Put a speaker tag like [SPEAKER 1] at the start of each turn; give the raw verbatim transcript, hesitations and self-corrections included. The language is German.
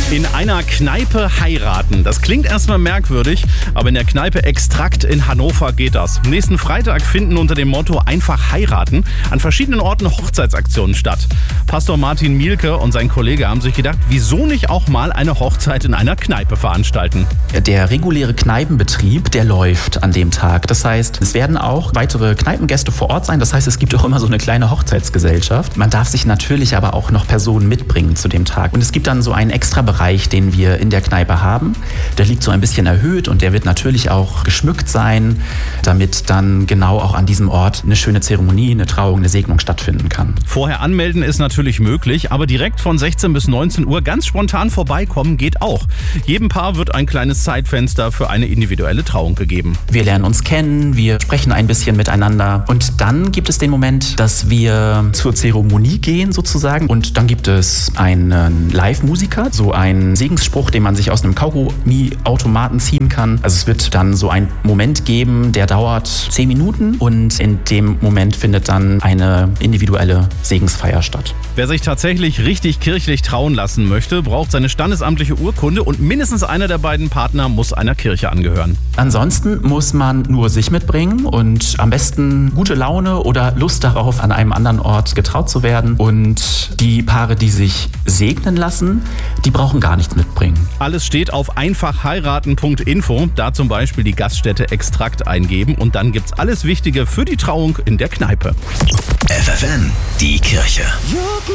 [SPEAKER 1] In einer Kneipe heiraten. Das klingt erstmal merkwürdig, aber in der Kneipe Extrakt in Hannover geht das. Nächsten Freitag finden unter dem Motto Einfach heiraten an verschiedenen Orten Hochzeitsaktionen statt. Pastor Martin Mielke und sein Kollege haben sich gedacht, wieso nicht auch mal eine Hochzeit in einer Kneipe veranstalten?
[SPEAKER 2] Der reguläre Kneipenbetrieb, der läuft an dem Tag. Das heißt, es werden auch weitere Kneipengäste vor Ort sein. Das heißt, es gibt auch immer so eine kleine Hochzeitsgesellschaft. Man darf sich natürlich aber auch noch Personen mitbringen zu dem Tag. Und es gibt dann so einen extra Bereich, den wir in der Kneipe haben. Der liegt so ein bisschen erhöht und der wird natürlich auch geschmückt sein, damit dann genau auch an diesem Ort eine schöne Zeremonie, eine Trauung, eine Segnung stattfinden kann.
[SPEAKER 1] Vorher anmelden ist natürlich möglich, aber direkt von sechzehn bis neunzehn Uhr ganz spontan vorbeikommen geht auch. Jedem Paar wird ein kleines Zeitfenster für eine individuelle Trauung gegeben.
[SPEAKER 2] Wir lernen uns kennen, wir sprechen ein bisschen miteinander und dann gibt es den Moment, dass wir zur Zeremonie gehen sozusagen und dann gibt es einen Live-Musiker, so einen Segensspruch, den man sich aus einem Kaugummi-Automaten ziehen kann. Also es wird dann so einen Moment geben, der dauert zehn Minuten und in dem Moment findet dann eine individuelle Segensfeier statt.
[SPEAKER 1] Wer sich tatsächlich richtig kirchlich trauen lassen möchte, braucht seine standesamtliche Urkunde und mindestens einer der beiden Partner muss einer Kirche angehören.
[SPEAKER 2] Ansonsten muss man nur sich mitbringen und am besten gute Laune oder Lust darauf, an einem anderen Ort getraut zu werden. Und die Paare, die sich segnen lassen, die brauchen gar nichts mitbringen.
[SPEAKER 1] Alles steht auf einfach heiraten punkt info. Da zum Beispiel die Gaststätte Extrakt eingeben und dann gibt's alles Wichtige für die Trauung in der Kneipe.
[SPEAKER 3] F F N, die Kirche.